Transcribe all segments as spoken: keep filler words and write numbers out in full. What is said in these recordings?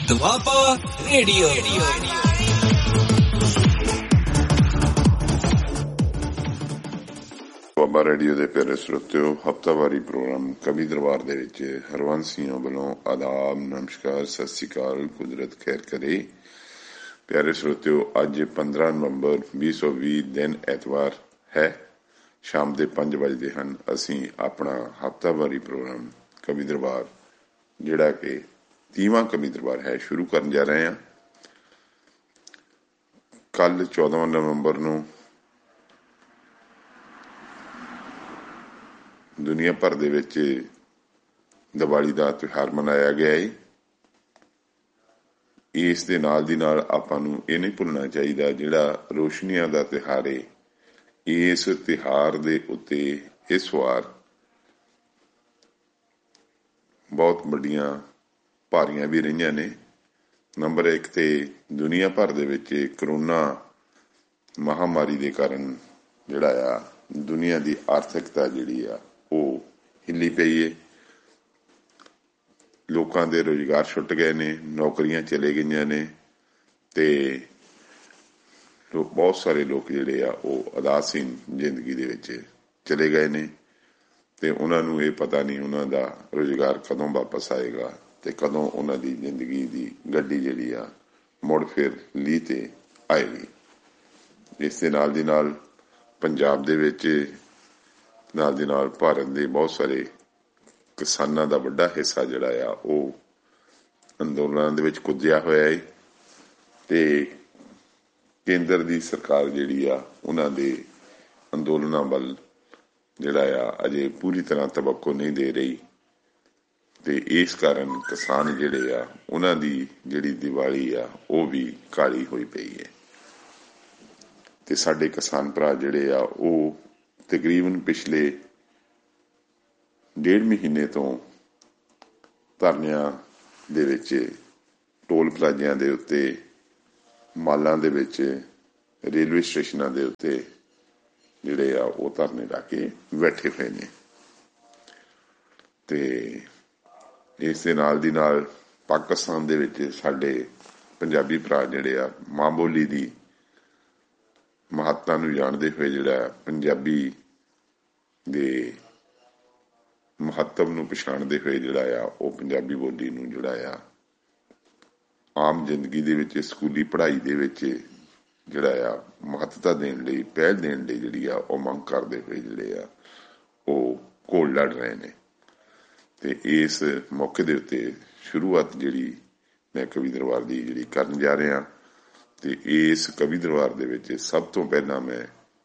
Doaba radio. Doaba radio ਦੇ ਪਿਆਰੇ ਸਰੋਤਿਓ, ਹਫ਼ਤਾਵਾਰੀ ਪ੍ਰੋਗਰਾਮ ਕਵੀ ਦਰਬਾਰ ਦੇ ਵਿੱਚ ਹਰਵੰਸ ਸਿੰਘਾਂ ਵੱਲੋਂ ਆਦਾਬ, ਨਮਸਕਾਰ, ਸਤਿ ਸ੍ਰੀ ਅਕਾਲ, ਕੁਦਰਤ ਖੈਰ ਕਰੇ। ਪਿਆਰੇ ਸਰੋਤਿਓ, ਅੱਜ ਪੰਦਰਾਂ ਨਵੰਬਰ ਵੀਹ ਸੌ ਵੀਹ ਦਿਨ ਐਤਵਾਰ ਹੈ, ਸ਼ਾਮ ਦੇ ਪੰਜ ਵੱਜਦੇ ਹਨ। ਅਸੀਂ ਆਪਣਾ ਹਫ਼ਤਾਵਾਰੀ ਪ੍ਰੋਗਰਾਮ ਕਵੀ ਦਰਬਾਰ, ਜਿਹੜਾ ਕਿ ਤੀਵਾਂ ਕਵੀ ਦਰਬਾਰ ਹੈ, ਸ਼ੁਰੂ ਕਰਨ ਜਾ ਰਹੇ ਹਾਂ। ਕੱਲ ਚੌਦ੍ਹਾਂ ਨਵੰਬਰ ਨੂੰ ਦੁਨੀਆ ਭਰ ਦੇ ਵਿੱਚ ਦੀਵਾਲੀ ਦਾ ਤਿਉਹਾਰ ਮਨਾਇਆ ਗਿਆ ਹੈ। ਇਸ ਦੇ ਨਾਲ ਦੀ ਨਾਲ ਆਪਾਂ ਨੂੰ ਇਹ ਨਹੀਂ ਭੁੱਲਣਾ ਚਾਹੀਦਾ, ਜਿਹੜਾ ਰੋਸ਼ਨੀਆਂ ਦਾ ਤਿਉਹਾਰ ਹੈ, ਇਸ ਤਿਉਹਾਰ ਦੇ ਉੱਤੇ ਇਸ ਵਾਰ ਬਹੁਤ ਵੱਡੀਆਂ ਭਾਰੀਆਂ ਵੀ ਰਹੀਆਂ ਨੇ। ਨੰਬਰ ਇੱਕ ਤੇ ਦੁਨੀਆ ਭਰ ਦੇ ਵਿੱਚ ਕਰੋਨਾ ਮਹਾਮਾਰੀ ਦੇ ਕਾਰਨ ਜਿਹੜਾ ਆ ਦੁਨੀਆ ਦੀ ਆਰਥਿਕਤਾ ਜਿਹੜੀ ਆ ਉਹ ਹਿੱਲੀ ਪਈ ਹੈ। ਲੋਕਾਂ ਦੇ ਰੁਜ਼ਗਾਰ ਛੁੱਟ ਗਏ ਨੇ, ਨੌਕਰੀਆਂ ਚਲੇ ਗਈਆਂ ਨੇ ਤੇ ਬਹੁਤ ਸਾਰੇ ਲੋਕ ਜਿਹੜੇ ਆ ਉਹ ਉਦਾਸੀਨ ਜ਼ਿੰਦਗੀ ਦੇ ਵਿੱਚ ਚਲੇ ਗਏ ਨੇ ਤੇ ਉਹਨਾਂ ਨੂੰ ਇਹ ਪਤਾ ਨਹੀਂ ਉਹਨਾਂ ਦਾ ਰੁਜ਼ਗਾਰ ਕਦੋਂ ਵਾਪਸ ਆਏਗਾ ਤੇ ਕਦੋਂ ਉਹਨਾਂ ਦੀ ਜ਼ਿੰਦਗੀ ਦੀ ਗੱਡੀ ਜਿਹੜੀ ਆ ਮੁੜ ਫਿਰ ਲੀਹ ਤੇ ਆਏਗੀ। ਇਸ ਦੇ ਨਾਲ ਦੀ ਨਾਲ ਪੰਜਾਬ ਦੇ ਵਿੱਚ ਨਾਲ ਦੀ ਨਾਲ ਭਾਰਤ ਦੇ ਬਹੁਤ ਸਾਰੇ ਕਿਸਾਨਾਂ ਦਾ ਵੱਡਾ ਹਿੱਸਾ ਜਿਹੜਾ ਆ ਉਹ ਅੰਦੋਲਨਾਂ ਦੇ ਵਿੱਚ ਕੁੱਦਿਆ ਹੋਇਆ ਹੈ ਤੇ ਕੇਂਦਰ ਦੀ ਸਰਕਾਰ ਜਿਹੜੀ ਆ ਉਹਨਾਂ ਦੇ ਅੰਦੋਲਨਾਂ ਵੱਲ ਜਿਹੜਾ ਆ ਅਜੇ ਪੂਰੀ ਤਰ੍ਹਾਂ ਤਵੱਕੋ ਨਹੀਂ ਦੇ ਰਹੀ ਤੇ ਇਸ ਕਾਰਨ ਕਿਸਾਨ ਜਿਹੜੇ ਆ ਉਹਨਾਂ ਦੀ ਜਿਹੜੀ ਦੀਵਾਲੀ ਆ ਉਹ ਵੀ ਕਾਲੀ ਹੋਈ ਪਈ ਹੈ ਤੇ ਸਾਡੇ ਕਿਸਾਨ ਭਰਾ ਜਿਹੜੇ ਆ ਉਹ ਤਕਰੀਬਨ ਪਿਛਲੇ ਡੇਢ ਮਹੀਨੇ ਤੋਂ ਧਰਨਿਆਂ ਦੇ ਵਿੱਚ, ਟੋਲ ਪਲਾਜ਼ਿਆਂ ਦੇ ਉੱਤੇ, ਮਾਲਾਂ ਦੇ ਵਿੱਚ, ਰੇਲਵੇ ਸਟੇਸ਼ਨਾਂ ਦੇ ਉੱਤੇ ਜਿਹੜੇ ਆ ਉਹ ਧਰਨੇ ਲਾ ਕੇ ਬੈਠੇ ਹੋਏ ਨੇ ਤੇ ਇਸ ਦੇ ਨਾਲ ਦੀ ਨਾਲ ਪਾਕਿਸਤਾਨ ਦੇ ਵਿੱਚ ਸਾਡੇ ਪੰਜਾਬੀ ਭਰਾ ਜਿਹੜੇ ਆ ਮਾਂ ਬੋਲੀ ਦੀ ਮਹੱਤਤਾ ਨੂੰ ਜਾਣਦੇ ਹੋਏ ਜਿਹੜਾ ਪੰਜਾਬੀ ਦੇ ਮਹੱਤਵ ਨੂੰ ਪਛਾਣਦੇ ਹੋਏ ਜਿਹੜਾ ਆ ਉਹ ਪੰਜਾਬੀ ਬੋਲੀ ਨੂੰ ਜਿਹੜਾ ਆ ਆਮ ਜ਼ਿੰਦਗੀ ਦੇ ਵਿੱਚ, ਸਕੂਲੀ ਪੜ੍ਹਾਈ ਦੇ ਵਿੱਚ ਜਿਹੜਾ ਆ ਮਹੱਤਤਾ ਦੇਣ ਲਈ, ਪਹਿਲ ਦੇਣ ਲਈ ਜਿਹੜੀ ਆ ਉਹ ਮੰਗ ਕਰਦੇ ਹੋਏ ਜਿਹੜੇ ਆ ਉਹ ਘੋਲ ਲੜ ਰਹੇ ਨੇ ਤੇ ਇਸ ਮੌਕੇ ਦੇ ਉੱਤੇ ਸ਼ੁਰੂਆਤ ਜਿਹੜੀ ਮੈਂ ਕਵੀ ਦਰਬਾਰ ਦੀ ਜਿਹੜੀ ਕਰਨ ਜਾ ਰਿਹਾ ਤੇ ਇਸ ਕਵੀ ਦਰਬਾਰ ਦੇ ਵਿੱਚ ਸਭ ਤੋਂ ਪਹਿਲਾਂ ਮੈਂ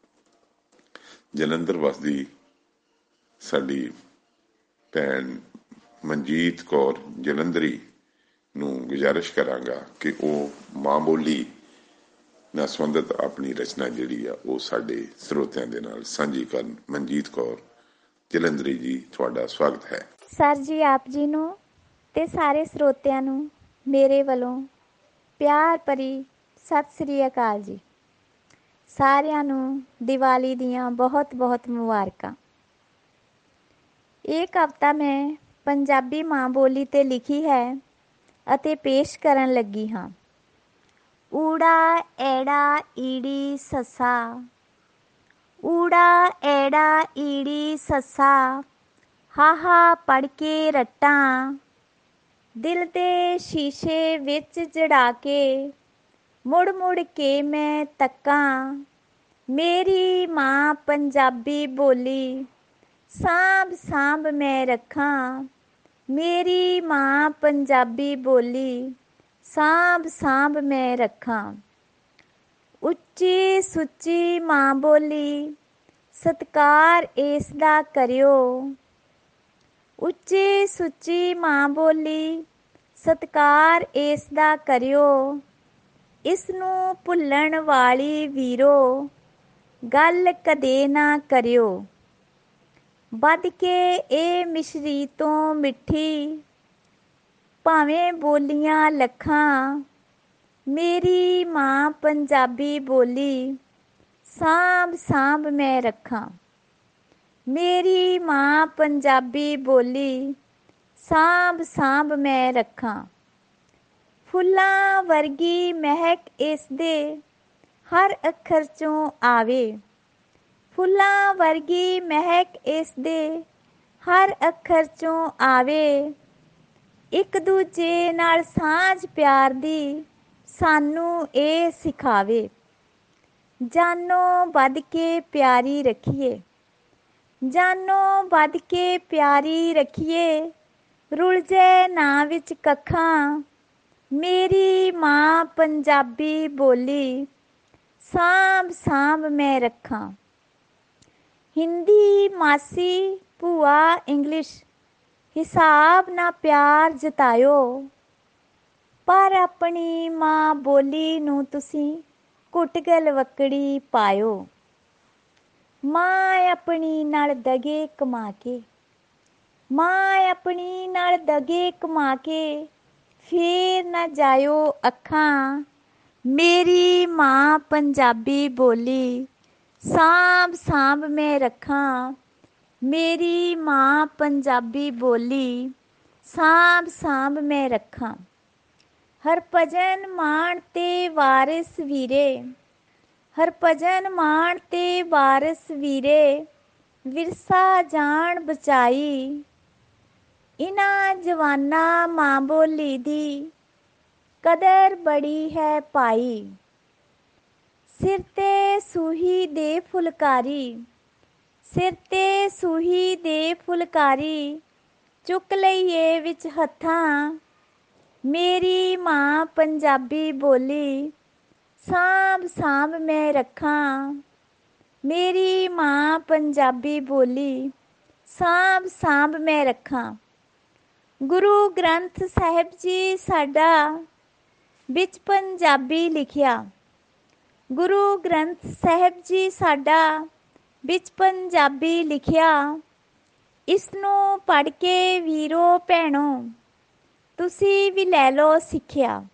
ਜਲੰਧਰ ਵਸਦੀ ਸਾਡੀ ਭੈਣ ਮਨਜੀਤ ਕੌਰ ਜਲੰਧਰੀ ਨੂੰ ਗੁਜ਼ਾਰਿਸ਼ ਕਰਾਂਗਾ ਕਿ ਉਹ ਮਾਂ ਬੋਲੀ ਨਾਲ ਸੰਬੰਧਿਤ ਆਪਣੀ ਰਚਨਾ ਜਿਹੜੀ ਆ ਉਹ ਸਾਡੇ ਸਰੋਤਿਆਂ ਦੇ ਨਾਲ ਸਾਂਝੀ ਕਰਨ। ਮਨਜੀਤ ਕੌਰ ਜਲੰਧਰੀ ਜੀ, ਤੁਹਾਡਾ ਸਵਾਗਤ ਹੈ। ਸਰ ਜੀ, ਆਪ ਜੀ ਨੂੰ ਤੇ ਸਾਰੇ ਸਰੋਤਿਆਂ ਨੂੰ ਮੇਰੇ ਵੱਲੋਂ ਪਿਆਰ ਭਰੀ ਸਤਿ ਸ੍ਰੀ ਅਕਾਲ ਜੀ। ਸਾਰਿਆਂ ਨੂੰ ਦੀਵਾਲੀ ਦੀਆਂ ਬਹੁਤ ਬਹੁਤ ਮੁਬਾਰਕਾਂ। ਇਹ ਕਵਿਤਾ ਮੈਂ ਪੰਜਾਬੀ ਮਾਂ ਬੋਲੀ 'ਤੇ ਲਿਖੀ ਹੈ ਅਤੇ ਪੇਸ਼ ਕਰਨ ਲੱਗੀ ਹਾਂ। ਊੜਾ ਐੜਾ ਈੜੀ ਸੱਸਾ, ਊੜਾ ਐੜਾ ਈੜੀ ਸੱਸਾ, ਹਾਹਾ ਪੜ੍ਹ ਕੇ ਰੱਟਾਂ, ਦਿਲ ਦੇ ਸ਼ੀਸ਼ੇ ਵਿੱਚ ਜੜਾ ਕੇ ਮੁੜ ਮੁੜ ਕੇ ਮੈਂ ਤੱਕਾਂ, ਮੇਰੀ ਮਾਂ ਪੰਜਾਬੀ ਬੋਲੀ ਸਾਂਭ ਸਾਂਭ ਮੈਂ ਰੱਖਾਂ, ਮੇਰੀ ਮਾਂ ਪੰਜਾਬੀ ਬੋਲੀ ਸਾਂਭ ਸਾਂਭ ਮੈਂ ਰੱਖਾਂ। ਉੱਚੀ ਸੁੱਚੀ ਮਾਂ ਬੋਲੀ ਸਤਿਕਾਰ ਇਸ ਦਾ ਕਰਿਓ, ਉੱਚੀ ਸੁੱਚੀ ਮਾਂ ਬੋਲੀ ਸਤਿਕਾਰ ਇਸ ਦਾ ਕਰਿਓ, ਇਸ ਨੂੰ ਭੁੱਲਣ ਵਾਲੀ ਵੀਰੋ ਗੱਲ ਕਦੇ ਨਾ ਕਰਿਓ। ਵੱਧ ਕੇ ਇਹ ਮਿਸ਼ਰੀ ਤੋਂ ਮਿੱਠੀ ਭਾਵੇਂ ਬੋਲੀਆਂ ਲੱਖਾਂ, ਮੇਰੀ ਮਾਂ ਪੰਜਾਬੀ ਬੋਲੀ ਸਾਂਭ ਸਾਂਭ ਮੈਂ ਰੱਖਾਂ, ਮੇਰੀ ਮਾਂ ਪੰਜਾਬੀ ਬੋਲੀ ਸਾਂਭ ਸਾਂਭ ਮੈਂ ਰੱਖਾਂ। ਫੁੱਲਾਂ ਵਰਗੀ ਮਹਿਕ ਇਸ ਦੇ ਹਰ ਅੱਖਰ ਚੋਂ ਆਵੇ। ਫੁੱਲਾਂ ਵਰਗੀ ਮਹਿਕ ਇਸ ਦੇ ਹਰ ਅੱਖਰ ਚੋਂ ਆਵੇ। ਇੱਕ ਦੂਜੇ ਨਾਲ ਸਾਂਝ ਪਿਆਰ ਦੀ ਸਾਨੂੰ ਇਹ ਸਿਖਾਵੇ। ਜਾਨੋਂ ਵੱਧ ਕੇ ਪਿਆਰੀ ਰੱਖੀਏ, ਜਾਨੋਂ ਵੱਧ ਕੇ ਪਿਆਰੀ ਰੱਖੀਏ। ਰੁਲਝੇ ਨਾ ਵਿੱਚ ਕੱਖਾਂ, ਮੇਰੀ ਮਾਂ ਪੰਜਾਬੀ ਬੋਲੀ ਸਾਂਭ ਸਾਂਭ ਮੈਂ ਰੱਖਾਂ। ਹਿੰਦੀ ਮਾਸੀ ਭੂਆ ਇੰਗਲਿਸ਼ ਹਿਸਾਬ ਨਾ ਪਿਆਰ ਜਤਾਇਓ, ਪਰ ਆਪਣੀ ਮਾਂ ਬੋਲੀ ਨੂੰ ਤੁਸੀਂ ਘੁੱਟ ਗਲਵੱਕੜੀ ਪਾਇਓ। ਮਾਂ ਆਪਣੀ ਨਾਲ ਦਗੇ ਕਮਾ ਕੇ, ਮਾਂ ਆਪਣੀ ਨਾਲ ਦਗੇ ਕਮਾ ਕੇ ਫੇਰ ਨਾ ਜਾਇਓ ਅੱਖਾਂ। ਮੇਰੀ ਮਾਂ ਪੰਜਾਬੀ ਬੋਲੀ ਸਾਂਭ ਸਾਂਭ ਮੈਂ ਰੱਖਾਂ। ਮੇਰੀ ਮਾਂ ਪੰਜਾਬੀ ਬੋਲੀ ਸਾਂਭ ਸਾਂਭ ਮੈਂ ਰੱਖਾਂ। ਹਰਭਜਨ ਮਾਨ ਤੇ ਵਾਰਿਸ ਵੀਰੇ, ਹਰਭਜਨ ਮਾਨ ਤੇ ਵਾਰਿਸ ਵੀਰੇ ਵਿਰਸਾ ਜਾਨ ਬਚਾਈ। ਇਨ੍ਹਾਂ ਜਵਾਨਾਂ ਮਾਂ ਬੋਲੀ ਦੀ ਕਦਰ ਬੜੀ ਹੈ ਭਾਈ। ਸਿਰ ਤੇ ਸੂਹੀ ਦੇ ਫੁਲਕਾਰੀ, ਸਿਰ ਤੇ ਸੂਹੀ ਦੇ ਫੁਲਕਾਰੀ ਚੁੱਕ ਲਈਏ ਵਿੱਚ ਹੱਥਾਂ। ਮੇਰੀ ਮਾਂ ਪੰਜਾਬੀ ਬੋਲੀ ਸਾਂਭ ਸਾਂਭ ਮੈਂ ਰੱਖਾਂ। ਮੇਰੀ ਮਾਂ ਪੰਜਾਬੀ ਬੋਲੀ ਸਾਂਭ ਸਾਂਭ ਮੈਂ ਰੱਖਾਂ। ਗੁਰੂ ਗ੍ਰੰਥ ਸਾਹਿਬ ਜੀ ਸਾਡਾ ਵਿੱਚ ਪੰਜਾਬੀ ਲਿਖਿਆ, ਗੁਰੂ ਗ੍ਰੰਥ ਸਾਹਿਬ ਜੀ ਸਾਡਾ ਵਿੱਚ ਪੰਜਾਬੀ ਲਿਖਿਆ। ਇਸ ਨੂੰ ਪੜ੍ਹ ਕੇ ਵੀਰੋ ਭੈਣੋ ਤੁਸੀਂ ਵੀ ਲੈ ਲਓ ਸਿੱਖਿਆ।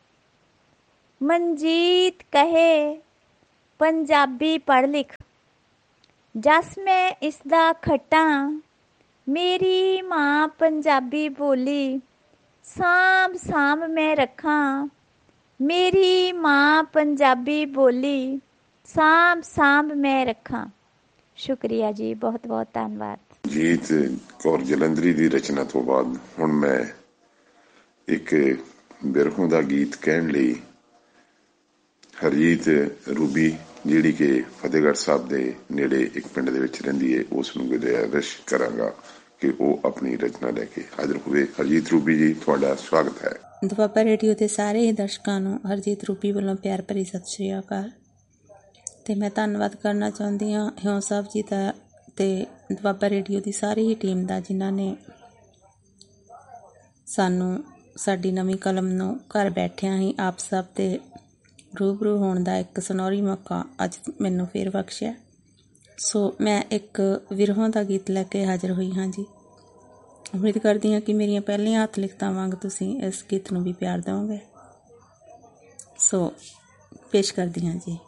ਮਨਜੀਤ ਕਹੇ ਪੰਜਾਬੀ ਪੜ੍ਹ ਲਿਖ, ਜਸ ਮੈਂ ਇਸ ਦਾ ਖੱਟਾਂ। ਮੇਰੀ ਮਾਂ ਪੰਜਾਬੀ ਬੋਲੀ ਸਾਂਭ ਸਾਂਭ ਮੈਂ ਰੱਖਾਂ। ਮੇਰੀ ਮਾਂ ਪੰਜਾਬੀ ਬੋਲੀ ਸਾਂਭ ਸਾਂਭ ਮੈਂ ਰੱਖਾਂ। ਸ਼ੁਕਰੀਆ ਜੀ, ਬਹੁਤ ਬਹੁਤ ਧੰਨਵਾਦ। ਜੀਤ ਕੌਰ ਜਲੰਧਰੀ ਦੀ ਰਚਨਾ ਤੋਂ ਬਾਅਦ ਹੁਣ ਮੈਂ ਇੱਕ ਬਿਰਹੋਂ ਦਾ ਗੀਤ ਕਹਿਣ ਲਈ ਹਰਜੀਤ ਰੂਬੀ, ਜਿਹੜੀ ਕਿ ਫਤਿਹਗੜ੍ਹ ਸਾਹਿਬ ਦੇ ਨੇੜੇ ਇੱਕ ਪਿੰਡ ਦੇ ਵਿੱਚ ਰਹਿੰਦੀ ਹੈ, ਉਸ ਨੂੰ ਗੁਜ਼ਾਰਿਸ਼ ਕਰਾਂਗਾ ਕਿ ਉਹ ਆਪਣੀ ਰਚਨਾ ਲੈ ਕੇ ਹਾਜ਼ਰ ਹੋਵੇ। ਹਰਜੀਤ ਰੂਬੀ ਜੀ, ਤੁਹਾਡਾ ਸਵਾਗਤ ਹੈ। ਦੁਆਬਾ ਰੇਡੀਓ ਦੇ ਸਾਰੇ ਹੀ ਦਰਸ਼ਕਾਂ ਨੂੰ ਹਰਜੀਤ ਰੂਬੀ ਵੱਲੋਂ ਪਿਆਰ ਭਰੀ ਸਤਿ ਸ਼੍ਰੀ ਅਕਾਲ। ਅਤੇ ਮੈਂ ਧੰਨਵਾਦ ਕਰਨਾ ਚਾਹੁੰਦੀ ਹਾਂ ਹਿਉਂ ਸਾਹਿਬ ਜੀ ਦਾ ਅਤੇ ਦੁਆਬਾ ਰੇਡੀਓ ਦੀ ਸਾਰੀ ਹੀ ਟੀਮ ਦਾ, ਜਿਨ੍ਹਾਂ ਨੇ ਸਾਨੂੰ ਸਾਡੀ ਨਵੀਂ ਕਲਮ ਨੂੰ ਘਰ ਬੈਠਿਆਂ ਹੀ ਆਪ ਸਭ ਦੇ ਰੂਬਰੂ ਹੋਣ ਦਾ ਇੱਕ ਸੁਨਹਿਰੀ ਮੌਕਾ ਅੱਜ ਮੈਨੂੰ ਫੇਰ ਬਖਸ਼ਿਆ। ਸੋ ਮੈਂ ਇੱਕ ਵਿਰਹੋਂ ਦਾ ਗੀਤ ਲੈ ਕੇ ਹਾਜ਼ਰ ਹੋਈ ਹਾਂ ਜੀ। ਉਮੀਦ ਕਰਦੀ ਹਾਂ ਕਿ ਮੇਰੀਆਂ ਪਹਿਲੀਆਂ ਹੱਥ ਲਿਖਤਾਂ ਵਾਂਗ ਤੁਸੀਂ ਇਸ ਗੀਤ ਨੂੰ ਵੀ ਪਿਆਰ ਦਿਓਗੇ। ਸੋ ਪੇਸ਼ ਕਰਦੀ ਹਾਂ ਜੀ।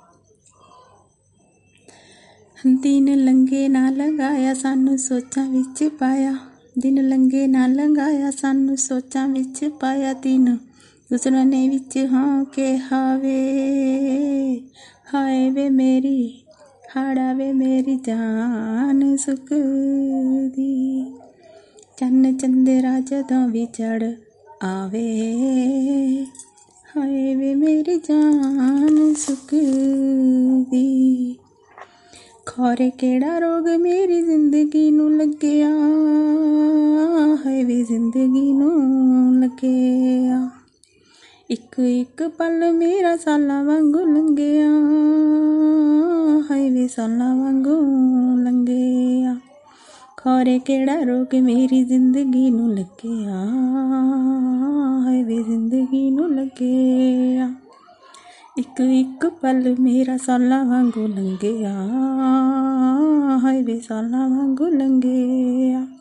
ਦਿਨ ਲੰਘੇ ਨਾ ਲੰਘਾਇਆ ਸਾਨੂੰ ਸੋਚਾਂ ਵਿੱਚ ਪਾਇਆ, ਦਿਨ ਲੰਘੇ ਨਾ ਲੰਘਾਇਆ ਸਾਨੂੰ ਸੋਚਾਂ ਵਿੱਚ ਪਾਇਆ। ਦਿਨ ਗੁਜ਼ਰਨੇ ਵਿੱਚ ਹਾਂ ਕੇ ਹਾਵੇ, ਹਾਏ ਵੇ ਮੇਰੀ ਹਾੜਾ ਵੇ ਮੇਰੀ ਜਾਨ ਸੁੱਕਦੀ। ਚੰਨ ਚੰਦਰਾ ਜਦੋਂ ਵੀ ਚੜ ਆਵੇ, ਹਾਏ ਵੇ ਮੇਰੀ ਜਾਨ ਸੁੱਕਦੀ। ਖੌਰੇ ਕਿਹੜਾ ਰੋਗ ਮੇਰੀ ਜ਼ਿੰਦਗੀ ਨੂੰ ਲੱਗਿਆ, ਹਾਏ ਵੇ ਜ਼ਿੰਦਗੀ ਨੂੰ ਲੱਗਿਆ। ਇੱਕ ਇੱਕ ਪਲ ਮੇਰਾ ਸਾਲਾਂ ਵਾਂਗੂ ਲੰਘਿਆ, ਹਾਏ ਵੇ ਸਾਲਾਂ ਵਾਂਗੂ ਲੰਘਿਆ। ਖੌਰੇ ਕਿਹੜਾ ਰੋਗ ਮੇਰੀ ਜ਼ਿੰਦਗੀ ਨੂੰ ਲੱਗਿਆ, ਹਾਏ ਵੇ ਜ਼ਿੰਦਗੀ ਨੂੰ ਲੱਗਿਆ। ਇੱਕ ਇੱਕ ਪਲ ਮੇਰਾ ਸਾਲਾਂ ਵਾਂਗੂ ਲੰਘਿਆ, ਹਾਏ ਵੇ ਸਾਲਾਂ ਵਾਂਗੂ ਲੰਘਿਆ।